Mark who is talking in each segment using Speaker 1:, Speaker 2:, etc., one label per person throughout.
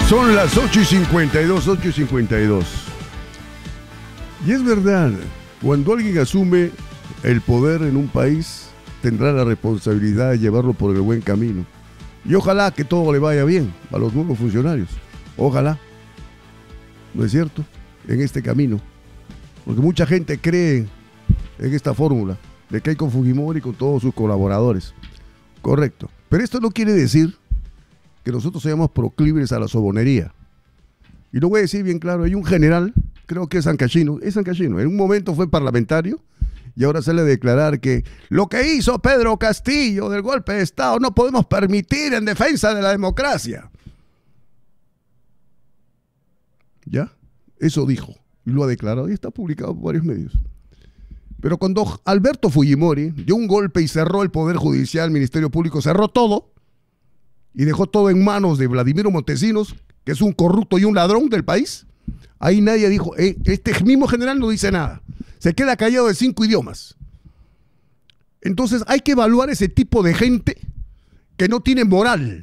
Speaker 1: Son las 8:52, 8:52. Y es verdad, cuando alguien asume el poder en un país, tendrá la responsabilidad de llevarlo por el buen camino. Y ojalá que todo le vaya bien a los nuevos funcionarios. Ojalá. ¿No es cierto? En este camino. Porque mucha gente cree en esta fórmula de que hay con Fujimori y con todos sus colaboradores. Correcto. Pero esto no quiere decir que nosotros seamos proclives a la sobonería. Y lo voy a decir bien claro, hay un general, creo que es Sancachino, en un momento fue parlamentario y ahora sale a declarar que lo que hizo Pedro Castillo del golpe de Estado no podemos permitir en defensa de la democracia. ¿Ya? Eso dijo y lo ha declarado y está publicado por varios medios. Pero cuando Alberto Fujimori dio un golpe y cerró el Poder Judicial, el Ministerio Público, cerró todo y dejó todo en manos de Vladimiro Montesinos, que es un corrupto y un ladrón del país, ahí nadie dijo, este mismo general no dice nada, se queda callado de 5 idiomas. Entonces hay que evaluar ese tipo de gente que no tiene moral,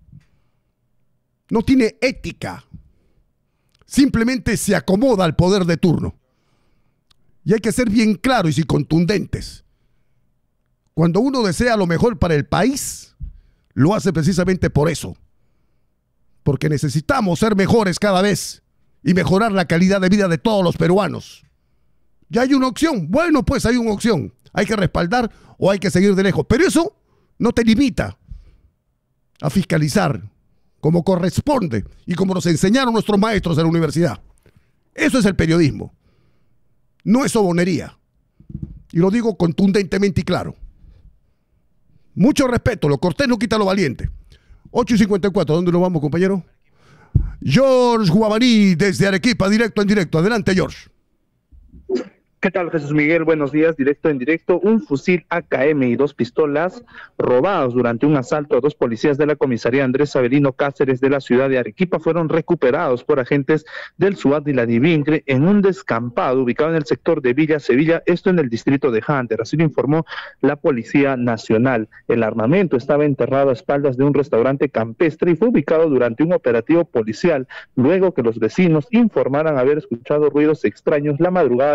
Speaker 1: no tiene ética, simplemente se acomoda al poder de turno. Y hay que ser bien claros y contundentes. Cuando uno desea lo mejor para el país, lo hace precisamente por eso. Porque necesitamos ser mejores cada vez y mejorar la calidad de vida de todos los peruanos. ¿Ya hay una opción? Bueno, pues hay una opción. Hay que respaldar o hay que seguir de lejos. Pero eso no te limita a fiscalizar como corresponde y como nos enseñaron nuestros maestros en la universidad. Eso es el periodismo. No es sobonería. Y lo digo contundentemente y claro. Mucho respeto, lo cortés no quita lo valiente. 8:54, ¿dónde nos vamos, compañero? George Guamaní, desde Arequipa, directo en directo. Adelante, George.
Speaker 2: ¿Qué tal, Jesús Miguel? Buenos días, directo en directo. Un fusil AKM y 2 pistolas robados durante un asalto a 2 policías de la comisaría Andrés Avelino Cáceres de la ciudad de Arequipa fueron recuperados por agentes del SWAT y la DIVINCRE en un descampado ubicado en el sector de Villa Sevilla, esto en el distrito de Hunter. Así lo informó la Policía Nacional. El armamento estaba enterrado a espaldas de un restaurante campestre y fue ubicado durante un operativo policial, luego que los vecinos informaran haber escuchado ruidos extraños la madrugada